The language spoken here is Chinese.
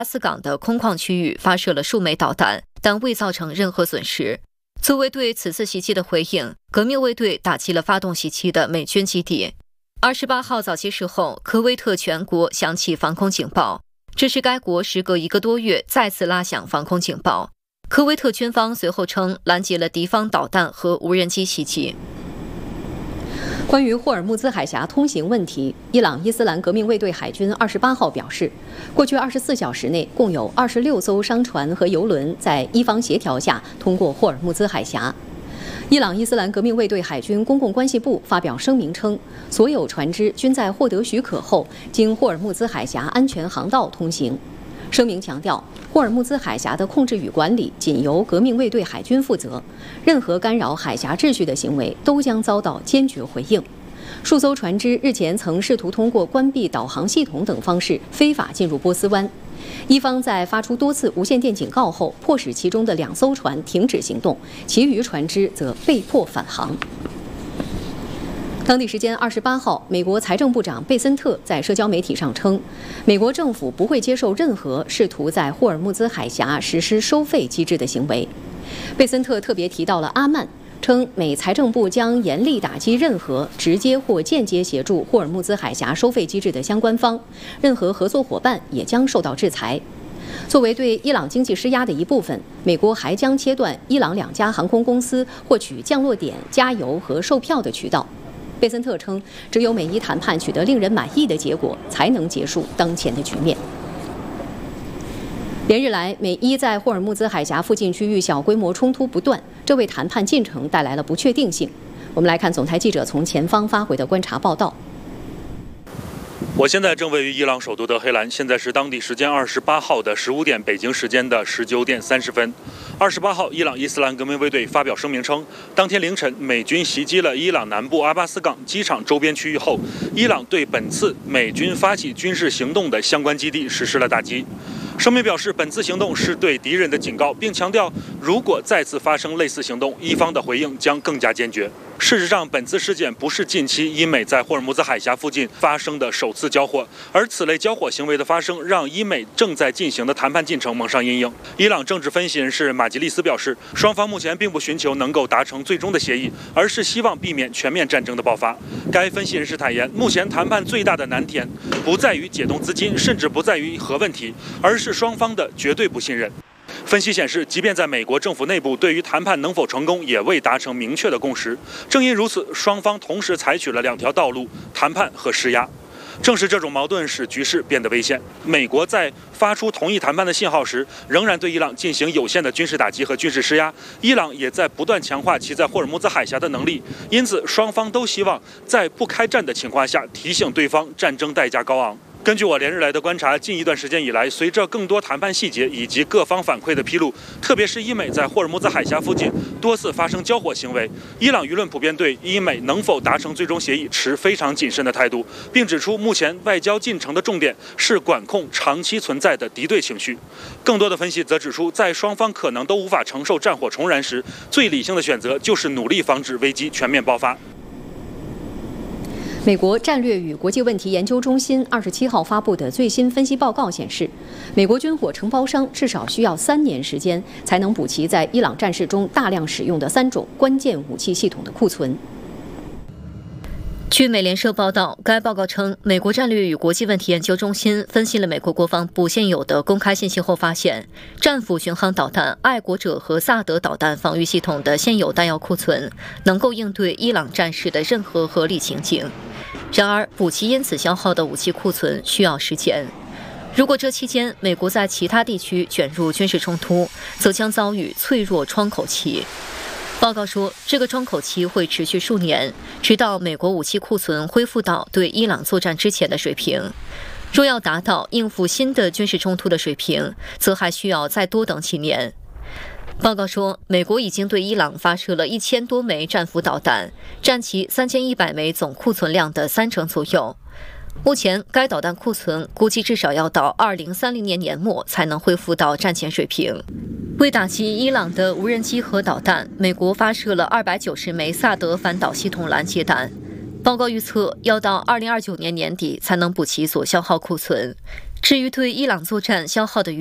斯港的空旷区域发射了数枚导弹，但未造成任何损失。作为对此次袭击的回应，革命卫队打击了发动袭击的美军基地。28号早些时候，科威特全国响起防空警报，这是该国时隔1个多月再次拉响防空警报。科威特军方随后称拦截了敌方导弹和无人机袭击。 关于霍尔木兹海峡通行问题，伊朗伊斯兰革命卫队海军28号表示，过去24小时内，共有26艘商船和油轮在伊方协调下通过霍尔木兹海峡。伊朗伊斯兰革命卫队海军公共关系部发表声明称，所有船只均在获得许可后，经霍尔木兹海峡安全航道通行。声明强调，霍尔木兹海峡的控制与管理仅由革命卫队海军负责，任何干扰海峡秩序的行为都将遭到坚决回应。数艘船只日前曾试图通过关闭导航系统等方式非法进入波斯湾，伊方在发出多次无线电警告后，迫使其中的2艘船停止行动，其余船只则被迫返航。当地时间28号，美国财政部长贝森特在社交媒体上称，美国政府不会接受任何试图在霍尔木兹海峡实施收费机制的行为。贝森特特别提到了阿曼，称美财政部将严厉打击任何直接或间接协助霍尔木兹海峡收费机制的相关方，任何合作伙伴也将受到制裁。作为对伊朗经济施压的一部分，美国还将切断伊朗2家航空公司获取降落点、加油和售票的渠道。贝森特称，只有美伊谈判取得令人满意的结果，才能结束当前的局面。连日来，美伊在霍尔木兹海峡附近区域小规模冲突不断，这为谈判进程带来了不确定性。我们来看总台记者从前方发回的观察报道。 我现在正位于伊朗首都德黑兰，现在是当地时间28号的15点，北京时间的19点30分。28号，伊朗伊斯兰革命卫队发表声明称，当天凌晨美军袭击了伊朗南部阿巴斯港机场周边区域后，伊朗对本次美军发起军事行动的相关基地实施了打击。声明表示，本次行动是对敌人的警告，并强调，如果再次发生类似行动，伊方的回应将更加坚决。事实上，本次事件不是近期伊美在霍尔木兹海峡附近发生的首次交火，而此类交火行为的发生，让伊美正在进行的谈判进程蒙上阴影。伊朗政治分析人士马吉利斯表示，双方目前并不寻求能够达成最终的协议，而是希望避免全面战争的爆发。该分析人士坦言，目前谈判最大的难点不在于解冻资金，甚至不在于核问题，而是双方的绝对不信任。分析显示，即便在美国政府内部，对于谈判能否成功也未达成明确的共识。正因如此，双方同时采取了2条道路：谈判和施压。正是这种矛盾使局势变得危险。美国在发出同意谈判的信号时，仍然对伊朗进行有限的军事打击和军事施压。伊朗也在不断强化其在霍尔木兹海峡的能力，因此双方都希望在不开战的情况下提醒对方战争代价高昂。根据我连日来的观察，近一段时间以来，随着更多谈判细节以及各方反馈的披露，特别是伊美在霍尔木兹海峡附近多次发生交火行为，伊朗舆论普遍对伊美能否达成最终协议持非常谨慎的态度，并指出目前外交进程的重点是管控长期存在的敌对情绪。更多的分析则指出，在双方可能都无法承受战火重燃时，最理性的选择就是努力防止危机全面爆发。 美国战略与国际问题研究中心27号发布的最新分析报告显示，美国军火承包商至少需要3年时间才能补齐在伊朗战事中大量使用的3种关键武器系统的库存。 据美联社报道，该报告称，美国战略与国际问题研究中心分析了美国国防部现有的公开信息后发现，战斧巡航导弹、爱国者和萨德导弹防御系统的现有弹药库存能够应对伊朗战事的任何合理情境。然而，补齐因此消耗的武器库存需要时间。如果这期间美国在其他地区卷入军事冲突，则将遭遇脆弱窗口期。报告说，这个窗口期会持续数年，直到美国武器库存恢复到对伊朗作战之前的水平。若要达到应付新的军事冲突的水平，则还需要再多等几年。报告说，美国已经对伊朗发射了1000多枚战斧导弹，占其3100枚总库存量的30%左右。目前，该导弹库存估计至少要到2030年年末才能恢复到战前水平。为打击伊朗的无人机和导弹，美国发射了290枚萨德反导系统拦截弹。报告预测，要到2029年年底才能补齐所消耗库存。 至于对伊朗作战消耗的